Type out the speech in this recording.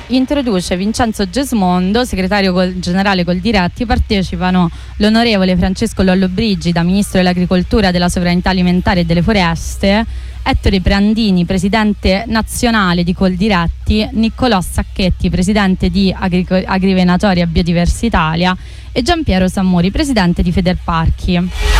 introduce Vincenzo Gesmondo, segretario generale Coldiretti. Partecipano l'onorevole Francesco Lollobrigida, ministro dell'agricoltura, della sovranità alimentare e delle foreste, Ettore Prandini, presidente nazionale di Coldiretti, Niccolò Sacchetti, presidente di Agrivenatoria Biodiversitalia, e Giampiero Sammuri, presidente di Federparchi.